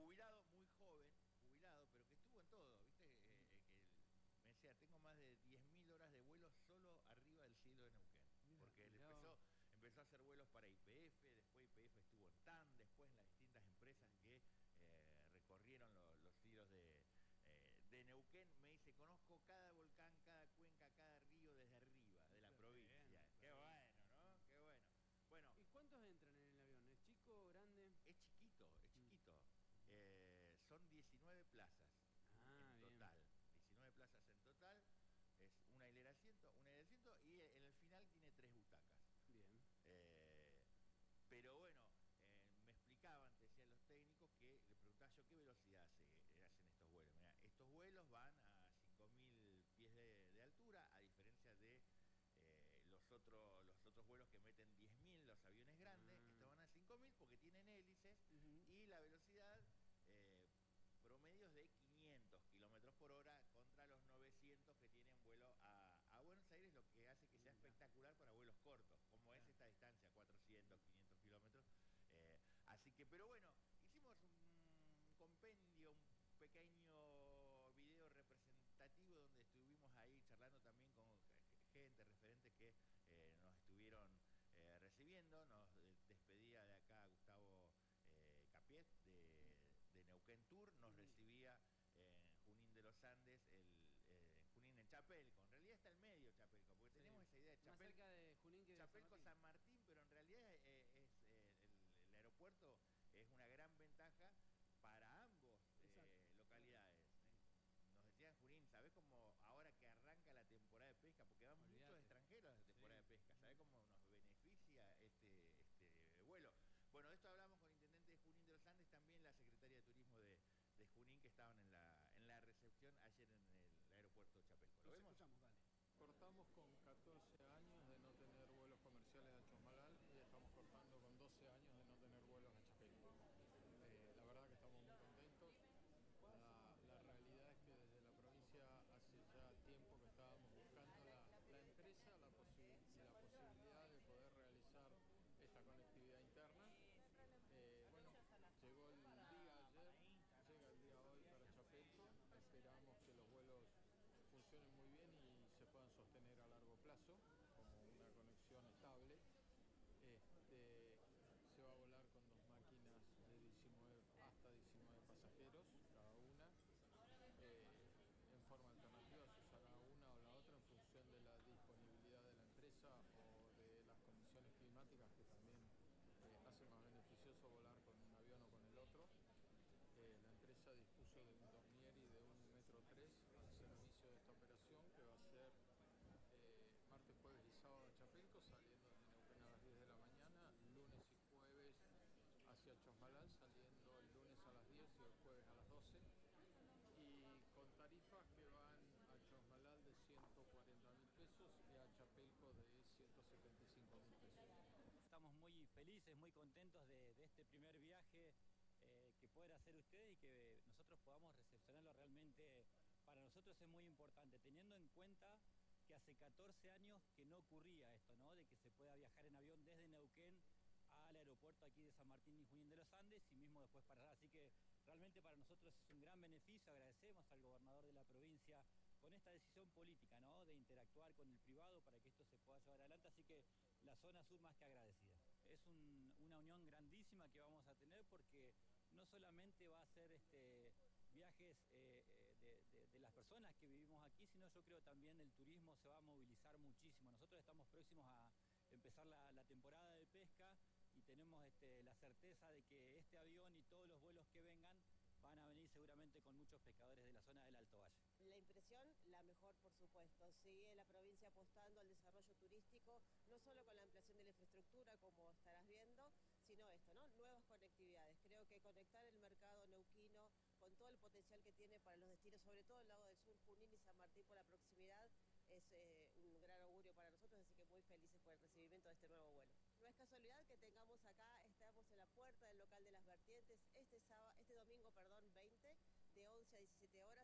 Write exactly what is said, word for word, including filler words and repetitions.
jubilado, muy joven, jubilado, pero que estuvo en todo, ¿viste? Eh, eh, que el- me decía, tengo más de diez mil horas de vuelo solo arriba del cielo de Neuquén. Mirá, Porque él mirá vos. empezó, empezó a hacer vuelos para Y P F, después Y P F estuvo en T A M, después en las distintas empresas que eh, recorrieron lo- los cielos de, eh, de Neuquén. Me dice, conozco cada volcán, cada cuenca, cada río desde arriba de la Qué bien, provincia. Qué sí. bueno, ¿no? Qué bueno. Bueno, ¿Y cuántos entran en el avión? ¿Es chico, grande? es chiquito, es Mm. chiquito. Eh, son diecinueve plazas Ah, en bien. total. diecinueve plazas en total. Es una hilera asiento, una hilera asiento y en el final tiene tres butacas. Bien. Eh, pero bueno, eh, me explicaban, te decían los técnicos, que le preguntaba yo qué velocidad hace- hacen estos vuelos. Mirá, estos vuelos van a cinco mil pies de, de altura, a diferencia de eh, los, otros, los otros vuelos que meten diez mil, los aviones grandes. Ah. Estos van a cinco mil porque tienen hélices Ujú. y la velocidad eh, promedios de quinientos kilómetros por hora contra los novecientos que tienen vuelo a, a Buenos Aires, lo que hace que sea Mirá. espectacular para vuelos cortos, como es Claro. esta distancia, cuatrocientos, quinientos kilómetros. Eh, así que, pero bueno, hicimos un compendio, un pequeño video representativo donde estuvimos ahí charlando también con gente, referentes que eh, nos estuvieron eh, recibiendo. Nos eh, despedía de acá Gustavo eh, Capiet de, de Neuquén Tour, nos Ujú. recibía en Junín de los Andes, el, eh, Junín en Chapelco. En realidad está el medio Chapelco, porque Sí. tenemos esa idea de Más Chapelco. cerca de Junín que de San Chapelco Martín. San Martín, pero en realidad eh, es eh, el, el aeropuerto es una gran ventaja para ambos Exacto. eh, localidades. Nos decían Junín, ¿sabés cómo ahora que arranca la temporada de pesca? Porque van muchos Olvídate. extranjeros a la temporada Sí. de pesca. ¿Sabés cómo nos beneficia este, este vuelo? Bueno, de esto hablamos con el intendente de Junín de los Andes, también la secretaria de Turismo de, de Junín, que estaban en la, en la recepción ayer en el aeropuerto Chapelco. ¿Lo Los vemos? escuchamos, dale. Cortamos con catorce años de no tener vuelos comerciales a Chosmalal y estamos cortando con doce años de no tener vuelos a Chapelco. Eh, la verdad que estamos muy contentos. La, la realidad es que desde la provincia hace ya tiempo que estábamos buscando la, la empresa, la, posi la posibilidad de poder realizar esta conectividad interna. Eh, bueno, llegó el día ayer, llega el día hoy para Chapelco. Esperamos que los vuelos funcionen muy bien y se puedan sostener a largo plazo como una conexión estable. Este, se va a volar con dos máquinas de diecinueve, hasta diecinueve pasajeros cada una. Eh, en forma alternativa se usará una o la otra en función de la disponibilidad de la empresa o de las condiciones climáticas, que también eh, hace más beneficioso volar con un avión o con el otro. Eh, la empresa dispuso de un Dornieri de un metro tres al servicio de esta operación, que va a ser eh, martes, jueves y sábado a Chapelco, saliendo de Neuquén a las diez de la mañana, lunes y jueves hacia Chosmalal, saliendo el lunes a las diez y el jueves a las doce, y con tarifas que van a Chosmalal de ciento cuarenta mil pesos y a Chapelco de ciento setenta y cinco mil pesos. Estamos muy felices, muy contentos de, de este primer viaje eh, que pueden hacer ustedes y que nosotros podamos recepcionarlo. Realmente para nosotros es muy importante, teniendo en cuenta que hace catorce años que no ocurría esto, ¿no? De que se pueda viajar en avión desde Neuquén al aeropuerto aquí de San Martín y Junín de los Andes y mismo después para allá. Así que realmente para nosotros es un gran beneficio. Agradecemos al gobernador de la provincia con esta decisión política, ¿no? De interactuar con el privado para que esto se pueda llevar adelante. Así que la zona sur más que agradecida. Es un, una unión grandísima que vamos a tener, porque no solamente va a ser este, viajes eh, de, de, de las personas que vivimos aquí, sino yo creo también el turismo se va a movilizar muchísimo. Nosotros estamos próximos a empezar la, la temporada de pesca y tenemos este, la certeza de que este avión y todos los vuelos que vengan van a venir seguramente con muchos pescadores de la zona del Alto Valle. La impresión, la mejor, por supuesto. Sigue la provincia apostando al desarrollo turístico, no solo con la ampliación de la infraestructura, como estarás viendo, sino esto, ¿no? Nuevas conectividades. Creo que conectar el mercado neuquino con todo el potencial que tiene para los destinos, sobre todo el lado del sur, Junín y San Martín, por la proximidad, es eh, un gran augurio para nosotros, así que muy felices por el recibimiento de este nuevo vuelo. No es casualidad que tengamos acá, estamos en la puerta del local de las vertientes, este, sábado, este domingo, perdón, veinte, de once a diecisiete horas.